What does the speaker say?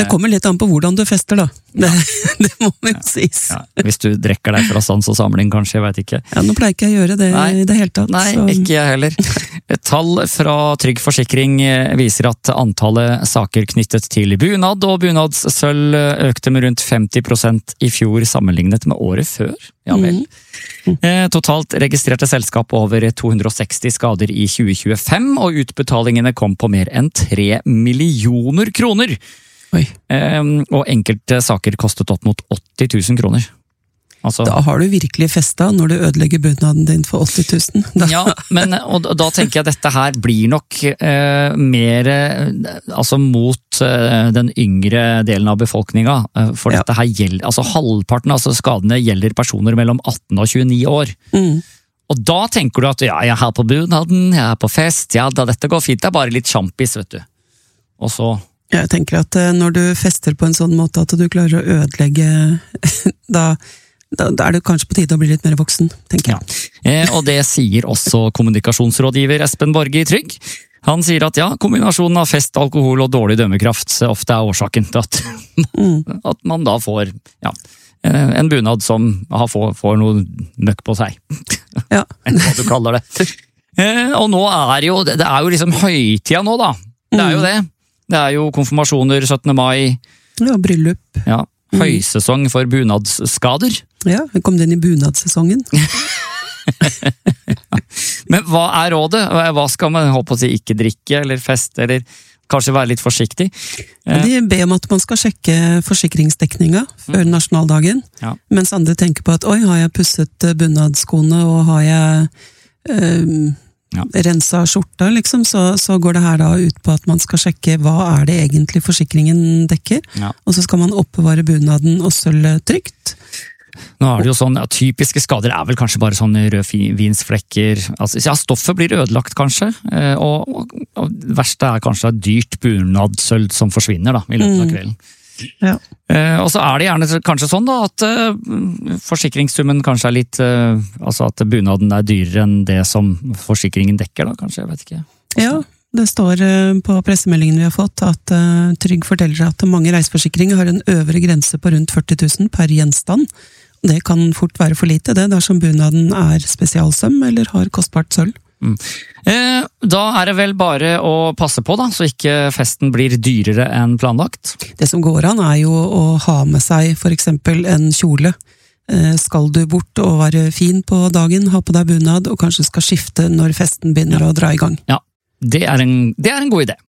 Det kommer litt an på hvordan du fester, da. Det må jo sies. Ja, hvis du drekker deg fra sans og samling, kanskje, jeg vet ikke. Ja, nå pleier ikke jeg å gjøre det i det hele tatt. Nei, ikke jeg heller. Et tall fra Trygg Forsikring viser at antallet saker knyttet til bunad og bunadssølv økte med rundt 50% i fjor sammenlignet med året før. Ja vel. Totalt registrerte selskap over 260 skader i 2025, og utbetalingene kom på mer enn 3 millioner kroner. Oi. Og enkelte saker kostet opp mot 80 000 kroner. Altså, da har du virkelig festa når du ødelegger bunaden din for 80 000. Ja, og da tenker jeg dette her blir nok mer altså mot den yngre delen av befolkninga, for dette her gjelder, altså halvparten av skadene gjelder personer mellom 18 og 29 år. Og da tenker du at ja, jeg er her på bunaden, jeg er på fest, ja da dette går fint, det er bare litt sjampis, vet du. Og så... Jeg tenker at når du fester på en sånn måte at du klarer å ødelegge, da er det kanskje på tide å bli litt mer voksen, tenker jeg. Ja. Og det sier også kommunikasjonsrådgiver Espen Borge i Trygg. Han sier at ja, kombinasjonen av fest, alkohol og dårlig dømmekraft ofte er årsaken til at man da får en bunad som får noe møkk på seg. Ja. Hva du kaller det. Og nå det er jo liksom høytida nå da. Det er jo det. Det er jo konfirmasjoner 17. mai. Ja, bryllup. Ja. Høysesong for bunadsskader. Ja, vi kom inn i bunadssesongen. Men hva er rådet? Hva skal man håpe å si, ikke drikke eller feste, eller kanskje være litt forsiktig? De ber om at man skal sjekke forsikringsdekninga før nasjonaldagen, mens andre tenker på at oi, har jeg pusset bunadskoene, og har jeg rensa skjorta, liksom, så går det her da ut på at man skal sjekke hva er det egentlig forsikringen dekker, og så skal man oppbevare bunaden og sølv trygt. Nå er det jo sånn, typiske skader er vel kanskje bare sånne rødvinsflekker, altså, stoffet blir ødelagt kanskje, og det verste er kanskje dyrt bunadsølv som forsvinner da, i løpet av kvelden. Ja. Og så er det gjerne kanskje sånn da, at forsikringssummen kanskje er litt, altså at bunaden er dyrere enn det som forsikringen dekker da, kanskje, jeg vet ikke. Ja, det står på pressemeldingen vi har fått at Trygg forteller at mange reiseforsikringer har en øvre grense på rundt 40 000 per gjenstand. Det kan fort være for lite det, dersom bunaden er spesialsøm eller har kostbart sølv. Da er det vel bare å passe på da, så ikke festen blir dyrere enn planlagt. Det som går an er jo å ha med seg for eksempel en kjole. Skal du bort og være fin på dagen, ha på deg bunad, og kanskje skal skifte når festen begynner å dra i gang. Ja, det er en god idé.